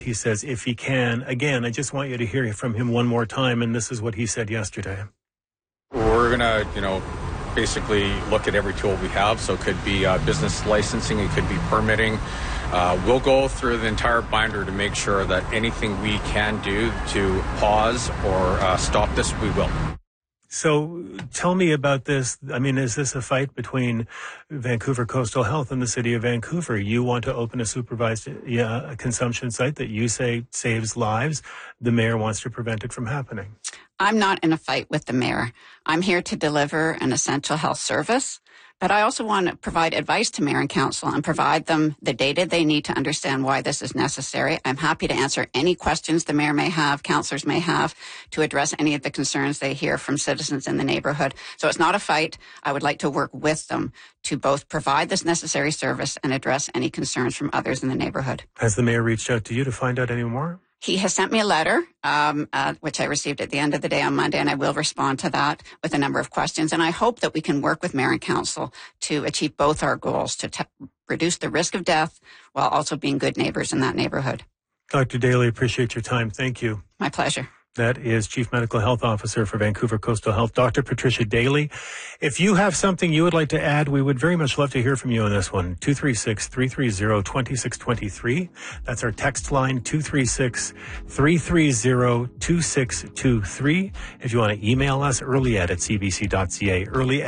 He says, if he can, again, I just want you to hear from him one more time, and this is what he said yesterday. We're going to, basically look at every tool we have. So it could be business licensing, it could be permitting. We'll go through the entire binder to make sure that anything we can do to pause or stop this, we will. So tell me about this. I mean, is this a fight between Vancouver Coastal Health and the City of Vancouver? You want to open a supervised consumption site that you say saves lives. The mayor wants to prevent it from happening. I'm not in a fight with the mayor. I'm here to deliver an essential health service, but I also want to provide advice to mayor and council and provide them the data they need to understand why this is necessary. I'm happy to answer any questions the mayor may have, councillors may have, to address any of the concerns they hear from citizens in the neighborhood. So it's not a fight. I would like to work with them to both provide this necessary service and address any concerns from others in the neighborhood. Has the mayor reached out to you to find out any more? He has sent me a letter, which I received at the end of the day on Monday, and I will respond to that with a number of questions. And I hope that we can work with mayor and council to achieve both our goals, to reduce the risk of death while also being good neighbors in that neighborhood. Dr. Daly, appreciate your time. Thank you. My pleasure. That is Chief Medical Health Officer for Vancouver Coastal Health, Dr. Patricia Daly. If you have something you would like to add, we would very much love to hear from you on this one. 236-330-2623. That's our text line, 236-330-2623. If you want to email us, earlyed@cbc.ca,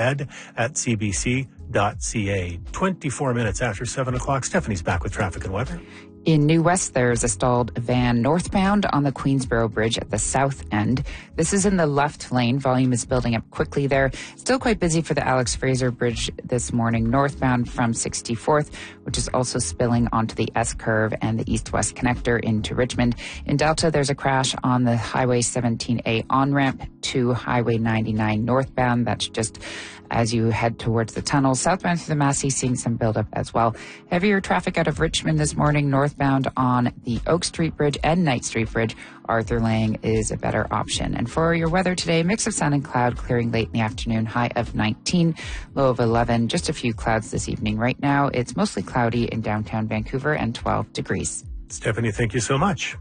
earlyed@cbc.ca. 24 minutes after 7 o'clock. Stephanie's back with traffic and weather. In New West, there's a stalled van northbound on the Queensboro Bridge at the south end. This is in the left lane. Volume is building up quickly there. Still quite busy for the Alex Fraser Bridge this morning, northbound from 64th, which is also spilling onto the S-curve and the east-west connector into Richmond. In Delta, there's a crash on the Highway 17A on-ramp to Highway 99 northbound. That's just as you head towards the tunnel. Southbound through the Massey, seeing some buildup as well. Heavier traffic out of Richmond this morning, northbound on the Oak Street Bridge and Knight Street Bridge. Arthur Lang is a better option. And for your weather today, mix of sun and cloud, clearing late in the afternoon, high of 19, low of 11. Just a few clouds this evening. Right now, it's mostly cloudy in downtown Vancouver and 12 degrees. Stephanie, thank you so much.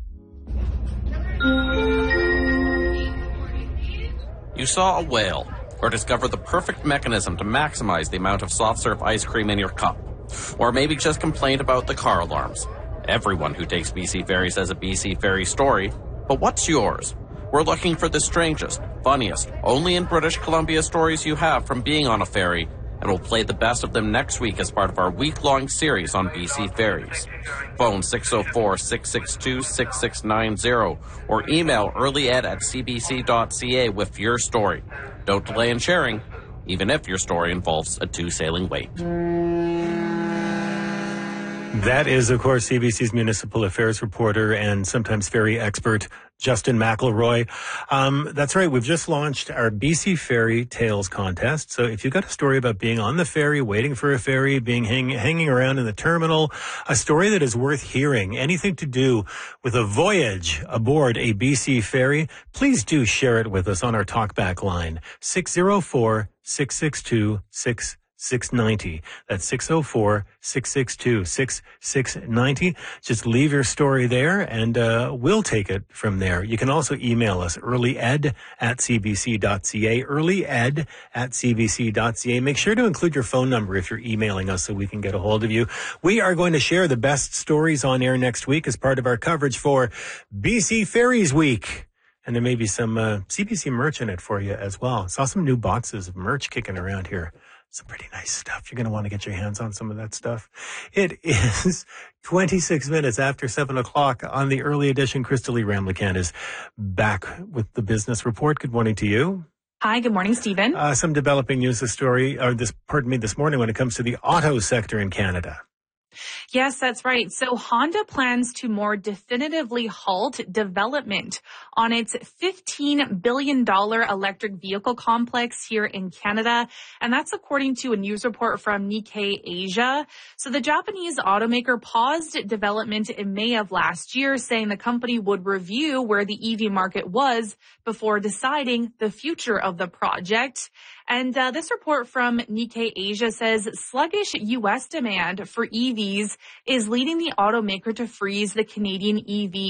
You saw a whale, or discover the perfect mechanism to maximize the amount of soft serve ice cream in your cup. Or maybe just complained about the car alarms. Everyone who takes BC Ferries has a BC Ferry story. But what's yours? We're looking for the strangest, funniest, only in British Columbia stories you have from being on a ferry, and we'll play the best of them next week as part of our week-long series on BC Ferries. Phone 604-662-6690 or email earlyed@cbc.ca with your story. Don't delay in sharing, even if your story involves a two-sailing wait. That is, of course, CBC's municipal affairs reporter and sometimes ferry expert, Justin McElroy. That's right. We've just launched our BC Ferry Tales contest. So if you've got a story about being on the ferry, waiting for a ferry, being hanging around in the terminal, a story that is worth hearing, anything to do with a voyage aboard a BC ferry, please do share it with us on our talkback line, 604-662-6690. 690. That's 604-662-6690. Just leave your story there and we'll take it from there. You can also email us earlyed@cbc.ca, earlyed@cbc.ca. Make sure to include your phone number if you're emailing us so we can get a hold of you. We are going to share the best stories on air next week as part of our coverage for BC Ferries Week. And there may be some CBC merch in it for you as well. Saw some new boxes of merch kicking around here. Some pretty nice stuff. You're going to want to get your hands on some of that stuff. It is 26 minutes after 7 o'clock on the early edition. Crystalie Ramlichan is back with the business report. Good morning to you. Hi, good morning, Stephen. Some developing news this morning when it comes to the auto sector in Canada. Yes, that's right. So Honda plans to more definitively halt development on its $15 billion electric vehicle complex here in Canada. And that's according to a news report from Nikkei Asia. So the Japanese automaker paused development in May of last year, saying the company would review where the EV market was before deciding the future of the project. And this report from Nikkei Asia says sluggish U.S. demand for EVs is leading the automaker to freeze the Canadian EV